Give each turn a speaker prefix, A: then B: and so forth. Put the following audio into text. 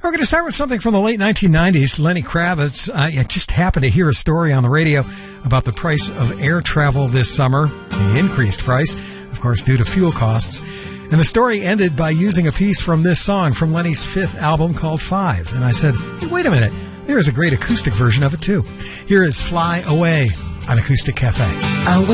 A: We're going to start with something from the late 1990s. Lenny Kravitz. I just happened to hear a story on the radio about the price of air travel this summer, the increased price, of course, due to fuel costs. And the story ended by using a piece from this song from Lenny's fifth album called Five. And I said, hey, wait a minute. There is a great acoustic version of it, too. Here is Fly Away on Acoustic Cafe.